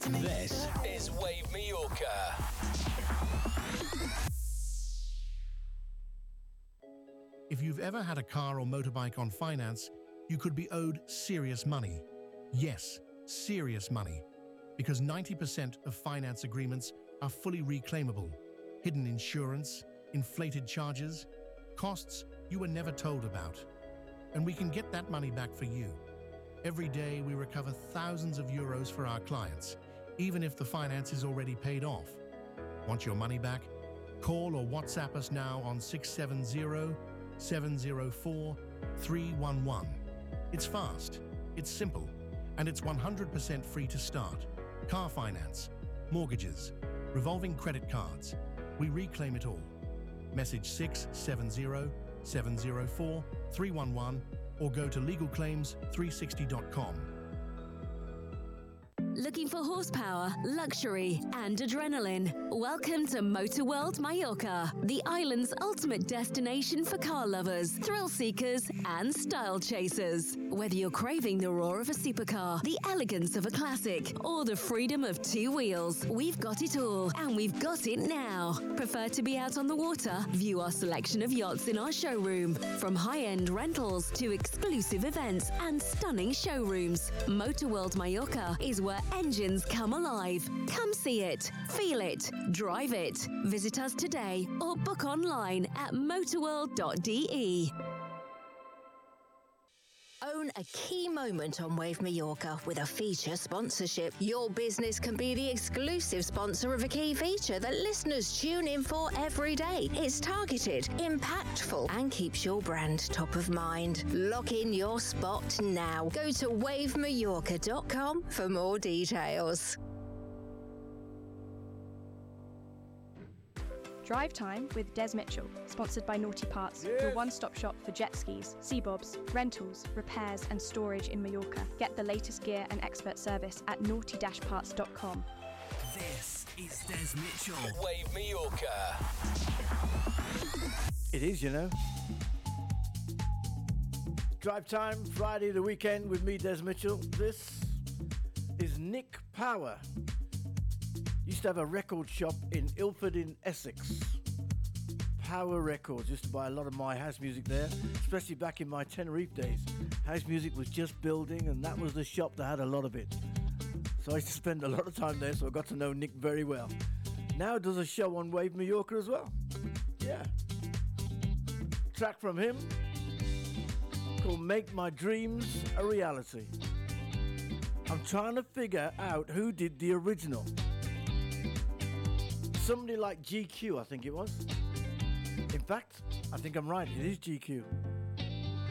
This is Wave Mallorca. If you've ever had a car or motorbike on finance, you could be owed serious money. Yes, serious money. Because 90% of finance agreements are fully reclaimable. Hidden insurance, inflated charges, costs you were never told about. And we can get that money back for you. Every day we recover thousands of euros for our clients, even if the finance is already paid off. Want your money back? Call or WhatsApp us now on 670-704-311. It's fast, it's simple, and it's 100% free to start. Car finance, mortgages, revolving credit cards. We reclaim it all. Message 670-704-311 or go to legalclaims360.com. Looking for horsepower, luxury, and adrenaline? Welcome to Motor World Mallorca, the island's ultimate destination for car lovers, thrill seekers, and style chasers. Whether you're craving the roar of a supercar, the elegance of a classic, or the freedom of two wheels, we've got it all, and we've got it now. Prefer to be out on the water? View our selection of yachts in our showroom. From high-end rentals to exclusive events and stunning showrooms, Motor World Mallorca is where engines come alive. Come see it, feel it, drive it. Visit us today or book online at motorworld.de. Own a key moment on Wave Mallorca with a feature sponsorship. Your business can be the exclusive sponsor of a key feature that listeners tune in for every day. It's targeted, impactful, and keeps your brand top of mind. Lock in your spot now. Go to wavemallorca.com for more details. Drive Time with Des Mitchell, sponsored by Naughty Parts, your one-stop shop for jet skis, sea bobs, rentals, repairs and storage in Mallorca. Get the latest gear and expert service at naughty-parts.com. This is Des Mitchell. Wave Mallorca. It is, you know. Drive Time, Friday the weekend with me, Des Mitchell. This is Nick Power. Used to have a record shop in Ilford in Essex. Power Records. Used to buy a lot of my house music there, especially back in my Tenerife days. House music was just building and that was the shop that had a lot of it. So I used to spend a lot of time there, so I got to know Nick very well. Now does a show on Wave Mallorca as well. Yeah. Track from him called Make My Dreams a Reality. I'm trying to figure out who did the original. Somebody like GQ, I think it was. In fact, I think I'm right. It is GQ.